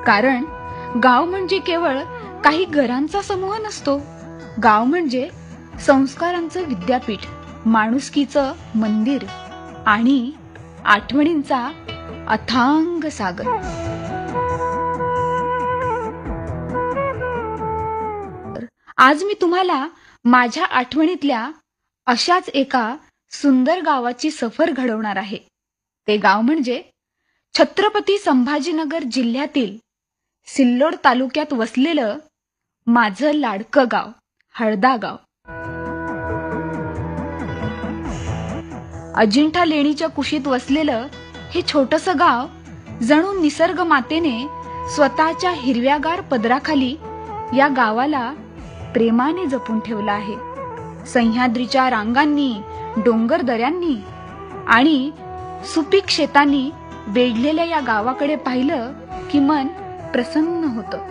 कारण गाव म्हणजे केवळ काही घरांचा समूह नसतो. गाव म्हणजे संस्कारांचं विद्यापीठ, माणुसकीचं मंदिर आणि आठवणींचा अथांग सागर. आज मी तुम्हाला माझ्या आठवणीतल्या अशाच एका सुंदर गावाची सफर घडवणार आहे. ते गाव म्हणजे छत्रपती संभाजीनगर जिल्ह्यातील सिल्लोड तालुक्यात वसलेलं माझं लाडकं गाव हळदा गाव. अजिंठा लेणीच्या कुशीत वसलेलं हे छोटंसं गाव जणू निसर्ग मातेने स्वतःच्या हिरव्यागार पदराखाली या गावाला प्रेमाने जपून ठेवलं आहे. सह्याद्रीच्या रांगांनी, डोंगर दऱ्यांनी आणि सुपीक शेतांनी वेढलेल्या या गावाकडे पाहिलं की मन प्रसन्न होतं.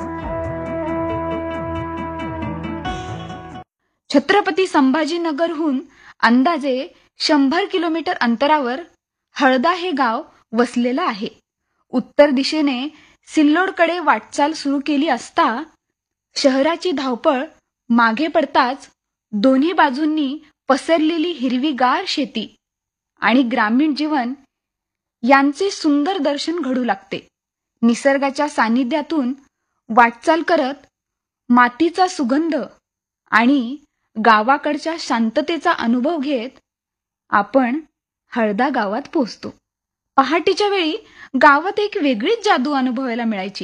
छत्रपती संभाजीनगरहून अंदाजे 100 किलोमीटर अंतरावर हळदा हे गाव वसलेलं आहे. उत्तर दिशेने सिल्लोडकडे वाटचाल सुरू केली असता शहराची धावपळ मागे पडताच दोन्ही बाजूंनी पसरलेली हिरवीगार शेती आणि ग्रामीण जीवन यांचे सुंदर दर्शन घडू लागते. निसर्गाच्या सानिध्यातून वाटचाल करत मातीचा सुगंध आणि गावाकडच्या शांततेचा अनुभव घेत आपण हळदा गावात पोहोचतो. पहाटेच्या वेळी गावात एक वेगळीच जादू अनुभवायला मिळायची.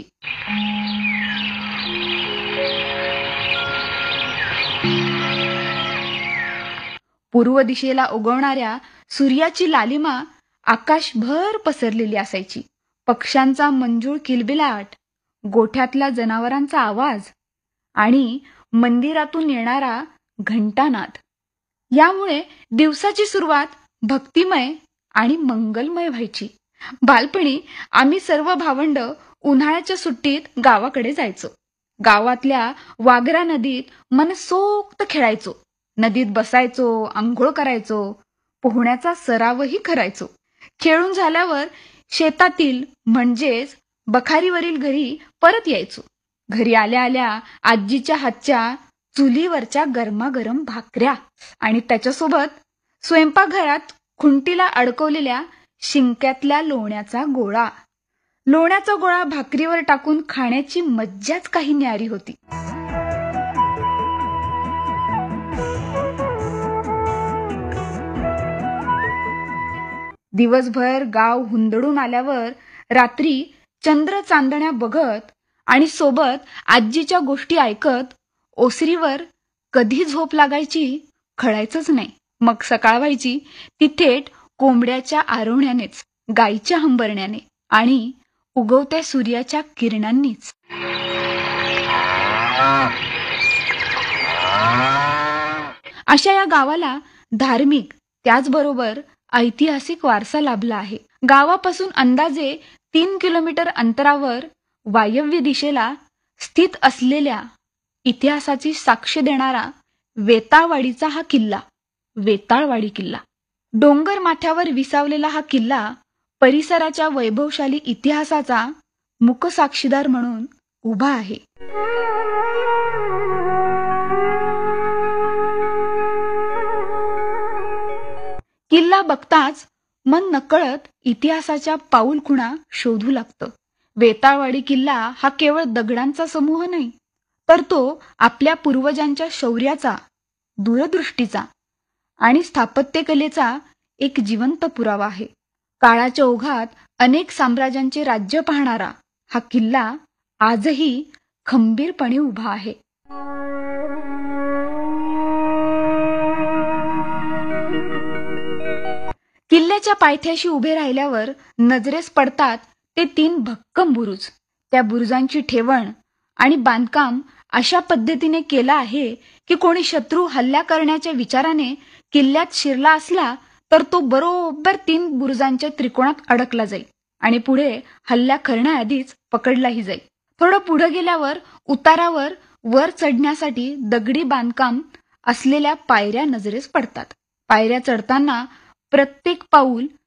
पूर्व दिशेला उगवणाऱ्या सूर्याची लालिमा आकाशभर पसरलेली असायची. पक्ष्यांचा मंजूळ किलबिलाट, गोठ्यातल्या जनावरांचा आवाज आणि मंदिरातून येणारा घंटानाद यामुळे दिवसाची सुरुवात भक्तिमय आणि मंगलमय व्हायची. बालपणी आम्ही सर्व भावंड उन्हाळ्याच्या सुट्टीत गावाकडे जायचो. गावातल्या वाघरा नदीत मनसोक्त खेळायचो. नदीत बसायचो, आंघोळ करायचो, पोहण्याचा सरावही करायचो. खेळून झाल्यावर शेतातील म्हणजेच बखारीवरील घरी परत यायचो. घरी आल्या आल्या आजीच्या हातच्या चुलीवरच्या गरमागरम भाकऱ्या आणि त्याच्यासोबत स्वयंपाकघरात खुंटीला अडकवलेल्या शिंक्यातल्या लोण्याचा गोळा. लोण्याचा गोळा भाकरीवर टाकून खाण्याची मज्जाच काही न्यारी होती. दिवसभर गाव हुंदडून आल्यावर रात्री चंद्र चांदण्या बघत आणि सोबत आजीच्या गोष्टी ऐकत ओसरीवर कधी झोप लागायची कळायचंच नाही. मग सकाळ व्हायची ती थेट कोंबड्याच्या आरवण्यानेच, गाईच्या हंबरण्याने आणि उगवत्या सूर्याच्या किरणांनीच. अशा या गावाला धार्मिक त्याचबरोबर ऐतिहासिक वारसा लाभला आहे. गावापासून अंदाजे 3 किलोमीटर अंतरावर वायव्य दिशेला स्थित असलेल्या इतिहासाची साक्ष देणारा वेताळवाडीचा हा किल्ला, वेताळवाडी किल्ला. डोंगर माथ्यावर विसावलेला हा किल्ला परिसराच्या वैभवशाली इतिहासाचा मूकसाक्षीदार म्हणून उभा आहे. किल्ला बघताच मन नकळत इतिहासाच्या पाऊलखुणा शोधू लागतं. वेताळवाडी किल्ला हा केवळ दगडांचा समूह नाही, तर तो आपल्या पूर्वजांच्या शौर्याचा, दूरदृष्टीचा आणि स्थापत्यकलेचा एक जिवंत पुरावा आहे. काळाच्या ओघात अनेक साम्राज्यांचे राज्य पाहणारा हा किल्ला आजही खंबीरपणे उभा आहे. किल्ल्याच्या पायथ्याशी उभे राहिल्यावर नजरेस पडतात ते 3 भक्कम बुरुज. त्या बुरुजांची ठेवण आणि बांधकाम अशा पद्धतीने केलं आहे की कोणी शत्रू हल्ला करण्याच्या विचाराने किल्ल्यात शिरला असला तर तो बरोबर 3 बुरुजांच्या त्रिकोणात अडकला जाईल आणि पुढे हल्ला करण्याआधीच पकडलाही जाईल. थोडं पुढे गेल्यावर उतारावर वर चढण्यासाठी दगडी बांधकाम असलेल्या पायऱ्या नजरेस पडतात. पायऱ्या चढताना प्रत्येक पाऊल